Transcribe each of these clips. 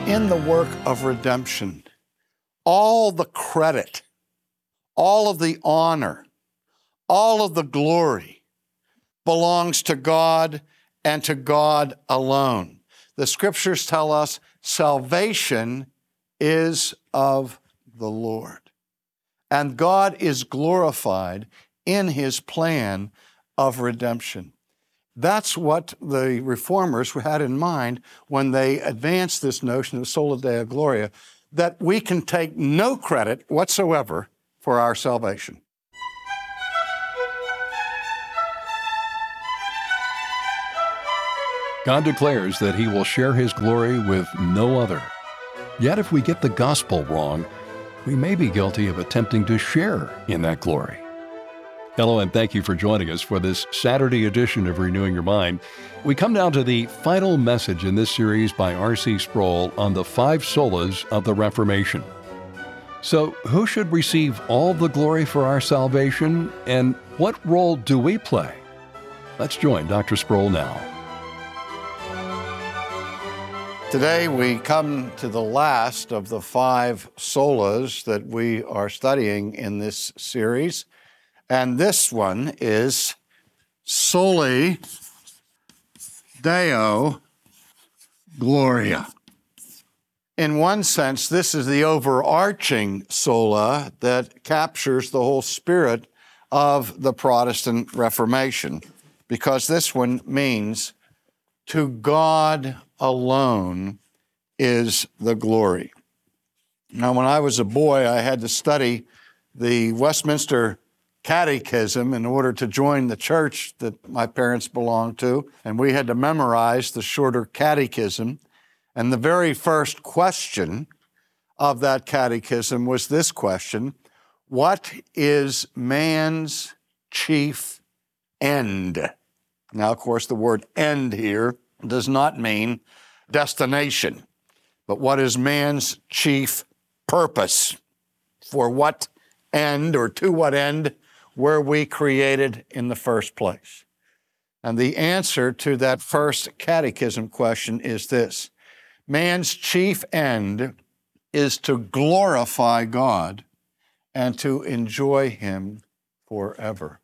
in the work of redemption, all the credit, all of the honor, all of the glory belongs to God and to God alone. The scriptures tell us salvation is of the Lord. And God is glorified in his plan of redemption. That's what the reformers had in mind when they advanced this notion of sola deo gloria, that we can take no credit whatsoever for our salvation. God declares that he will share his glory with no other. Yet if we get the gospel wrong, we may be guilty of attempting to share in that glory. Hello, and thank you for joining us for this Saturday edition of Renewing Your Mind. We come down to the final message in this series by R.C. Sproul on the 5 solas of the Reformation. So, who should receive all the glory for our salvation, and what role do we play? Let's join Dr. Sproul now. Today we come to the last of the 5 solas that we are studying in this series, and this one is Soli Deo Gloria. In one sense, this is the overarching sola that captures the whole spirit of the Protestant Reformation, because this one means to God alone is the glory. Now, when I was a boy, I had to study the Westminster Catechism in order to join the church that my parents belonged to, and we had to memorize the shorter catechism. And the very first question of that catechism was this question: what is man's chief end? Now, of course, the word end here does not mean destination, but what is man's chief purpose? For what end, or to what end, were we created in the first place? And the answer to that first catechism question is this: man's chief end is to glorify God and to enjoy him forever.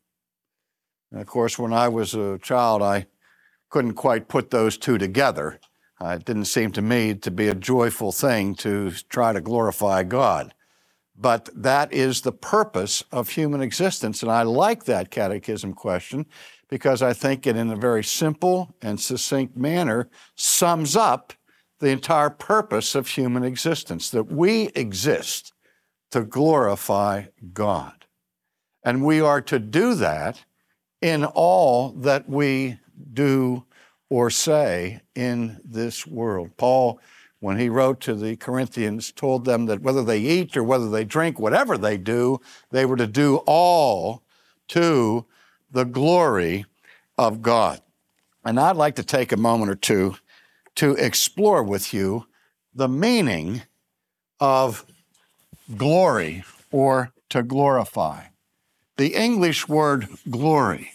And of course, when I was a child, I couldn't quite put those two together. It didn't seem to me to be a joyful thing to try to glorify God. But that is the purpose of human existence. And I like that catechism question because I think it, in a very simple and succinct manner, sums up the entire purpose of human existence, that we exist to glorify God. And we are to do that in all that we do or say in this world. Paul, when he wrote to the Corinthians, told them that whether they eat or whether they drink, whatever they do, they were to do all to the glory of God. And I'd like to take a moment or two to explore with you the meaning of glory, or to glorify. The English word glory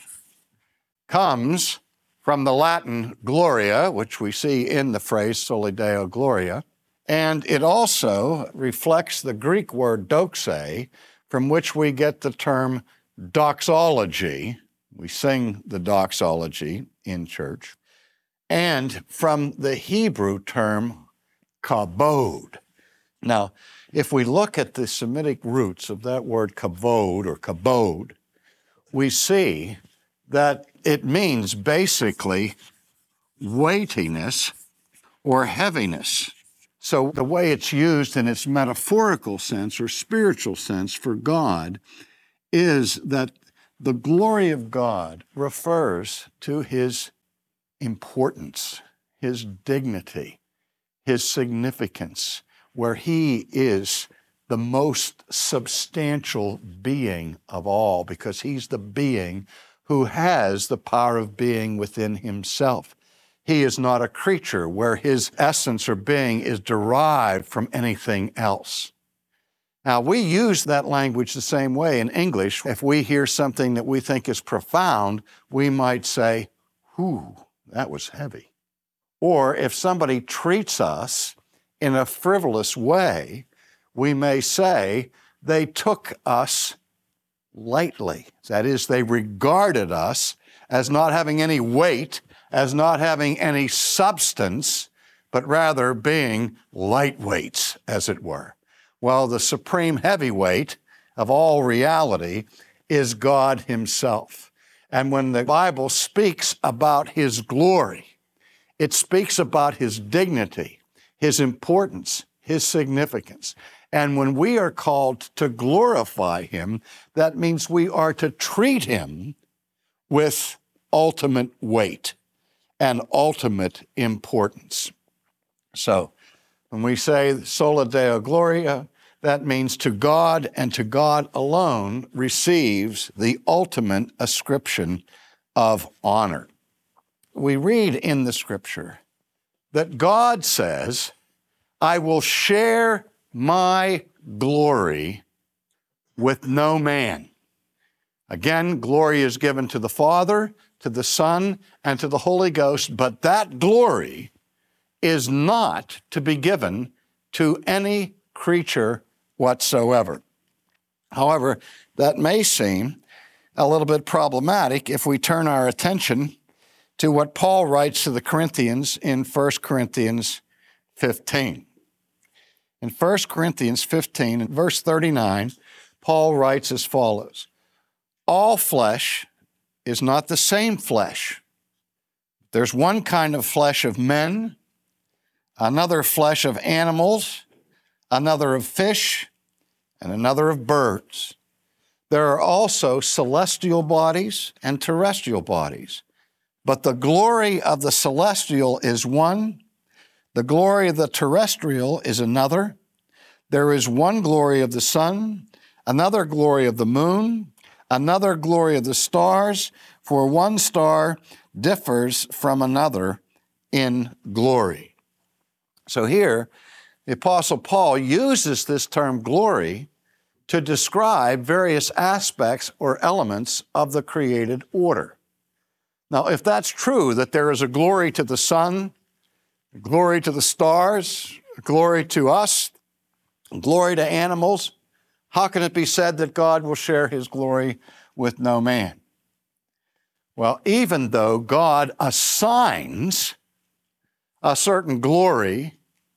comes from the Latin gloria, which we see in the phrase Soli Deo Gloria, and it also reflects the Greek word doxe, from which we get the term doxology. We sing the doxology in church. And from the Hebrew term kabod. Now, if we look at the Semitic roots of that word kavod or kabod, we see that it means basically weightiness or heaviness. So the way it's used in its metaphorical sense or spiritual sense for God is that the glory of God refers to his importance, his dignity, his significance, where he is the most substantial being of all, because he's the being who has the power of being within himself. He is not a creature where his essence or being is derived from anything else. Now, we use that language the same way in English. If we hear something that we think is profound, we might say, "Whew, that was heavy." Or if somebody treats us in a frivolous way, we may say they took us lightly. That is, they regarded us as not having any weight, as not having any substance, but rather being lightweights, as it were. Well, the supreme heavyweight of all reality is God Himself. And when the Bible speaks about His glory, it speaks about His dignity, His importance, His significance. And when we are called to glorify Him, that means we are to treat Him with ultimate weight and ultimate importance. So when we say Sola Deo Gloria, that means to God and to God alone receives the ultimate ascription of honor. We read in the Scripture that God says, I will share my glory with no man. Again, glory is given to the Father, to the Son, and to the Holy Ghost, but that glory is not to be given to any creature whatsoever. However, that may seem a little bit problematic if we turn our attention to what Paul writes to the Corinthians in 1 Corinthians 15. In 1 Corinthians 15, in verse 39, Paul writes as follows, all flesh is not the same flesh. There's one kind of flesh of men, another flesh of animals, another of fish, and another of birds. There are also celestial bodies and terrestrial bodies, but the glory of the celestial is one, the glory of the terrestrial is another. There is one glory of the sun, another glory of the moon, another glory of the stars, for one star differs from another in glory. So here, the Apostle Paul uses this term glory to describe various aspects or elements of the created order. Now, if that's true, that there is a glory to the sun, glory to the stars, glory to us, glory to animals, how can it be said that God will share His glory with no man? Well, even though God assigns a certain glory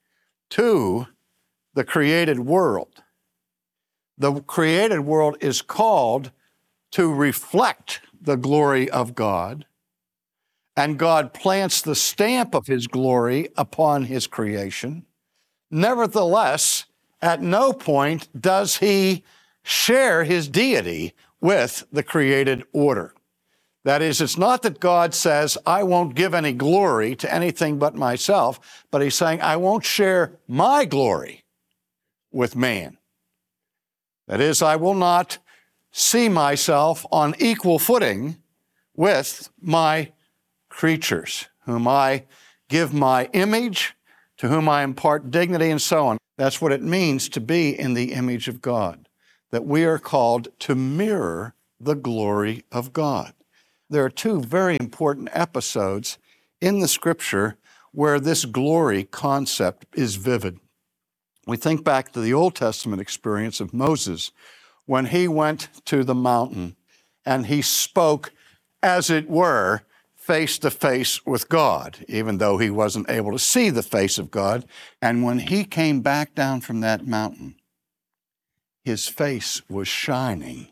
to the created world, the created world is called to reflect the glory of God, and God plants the stamp of His glory upon His creation. Nevertheless, at no point does He share His deity with the created order. That is, it's not that God says, I won't give any glory to anything but myself, but He's saying, I won't share my glory with man. That is, I will not see myself on equal footing with my creatures, whom I give my image, to whom I impart dignity, and so on. That's what it means to be in the image of God, that we are called to mirror the glory of God. There are two very important episodes in the Scripture where this glory concept is vivid. We think back to the Old Testament experience of Moses when he went to the mountain and he spoke, as it were, face to face with God, even though he wasn't able to see the face of God. And when he came back down from that mountain, his face was shining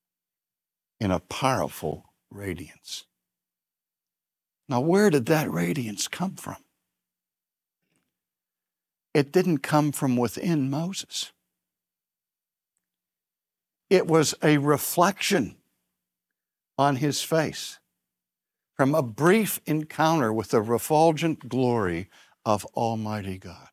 in a powerful radiance. Now, where did that radiance come from? It didn't come from within Moses. It was a reflection on his face from a brief encounter with the refulgent glory of Almighty God.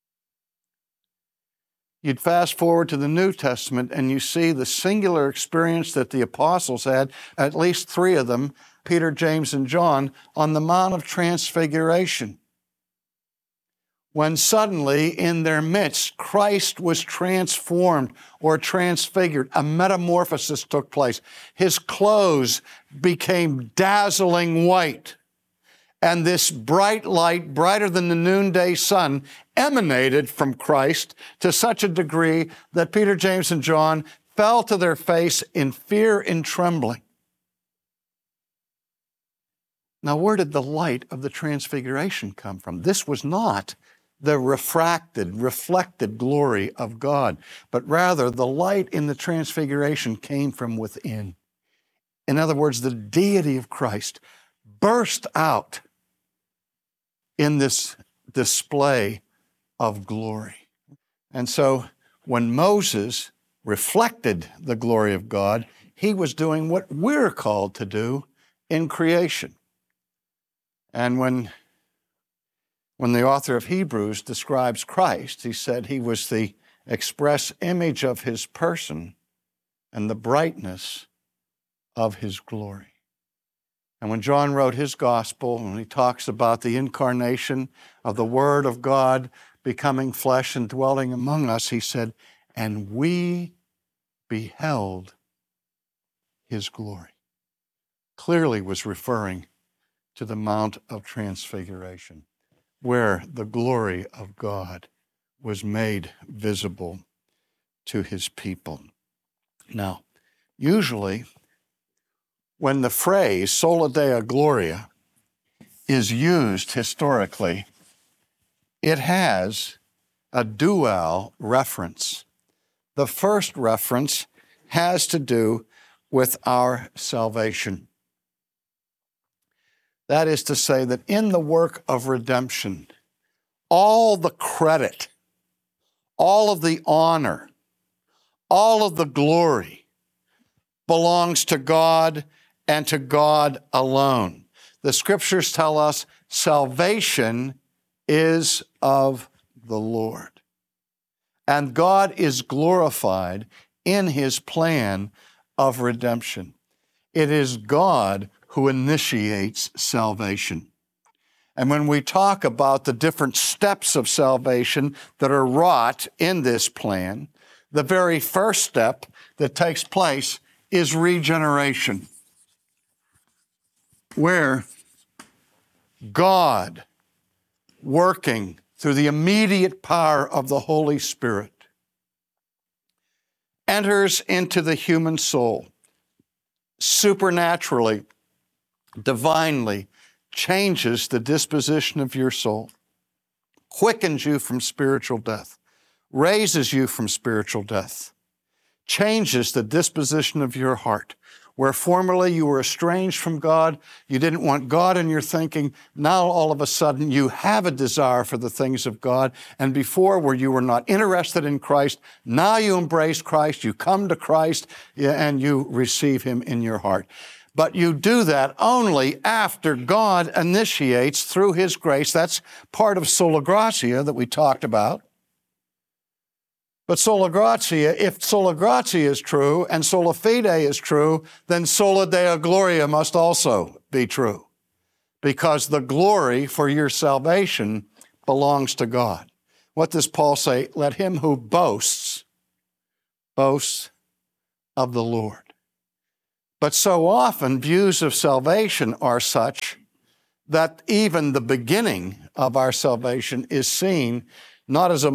You'd fast forward to the New Testament and you see the singular experience that the apostles had, at least three of them, Peter, James, and John, on the Mount of Transfiguration, when suddenly in their midst Christ was transformed or transfigured. A metamorphosis took place. His clothes became dazzling white, And this bright light, brighter than the noonday sun, emanated from Christ to such a degree that Peter, James, and John fell to their face in fear and trembling. Now, where did the light of the transfiguration come from? This was not the reflected glory of God, but rather the light in the transfiguration came from within. In other words, the deity of Christ burst out in this display of glory. And so when Moses reflected the glory of God, he was doing what we're called to do in creation. And when the author of Hebrews describes Christ, he said he was the express image of his person and the brightness of his glory. And when John wrote his gospel, and he talks about the incarnation of the Word of God becoming flesh and dwelling among us, he said, and we beheld his glory. Clearly was referring to the Mount of Transfiguration, where the glory of God was made visible to his people. Now, usually, when the phrase sola dea gloria is used historically, it has a dual reference. The first reference has to do with our salvation. That is to say that in the work of redemption, all the credit, all of the honor, all of the glory belongs to God and to God alone. The scriptures tell us salvation is of the Lord. And God is glorified in his plan of redemption. It is God who initiates salvation. And when we talk about the different steps of salvation that are wrought in this plan, the very first step that takes place is regeneration, where God, working through the immediate power of the Holy Spirit, enters into the human soul, supernaturally, divinely changes the disposition of your soul, quickens you from spiritual death, raises you from spiritual death, changes the disposition of your heart. Where formerly you were estranged from God, you didn't want God in your thinking, now all of a sudden you have a desire for the things of God. And before, where you were not interested in Christ, now you embrace Christ, you come to Christ, and you receive him in your heart. But you do that only after God initiates through his grace. That's part of sola gratia that we talked about. But sola gratia, if sola gratia is true and sola fide is true, then sola dea gloria must also be true, because the glory for your salvation belongs to God. What does Paul say? Let him who boasts, boast of the Lord. But so often views of salvation are such that even the beginning of our salvation is seen not as a